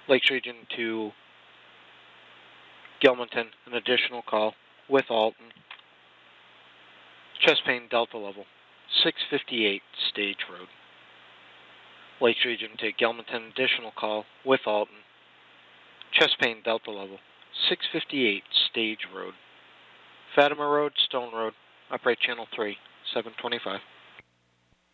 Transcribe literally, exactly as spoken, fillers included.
Lakes Region to Gilmanton, an additional call with Alton. Chest pain delta level, six fifty-eight Stage Road. Lakes Region to Gilmanton, additional call with Alton. Chest pain delta level, six fifty-eight Stage Road. Fatima Road, Stone Road, upright channel three, seven twenty-five.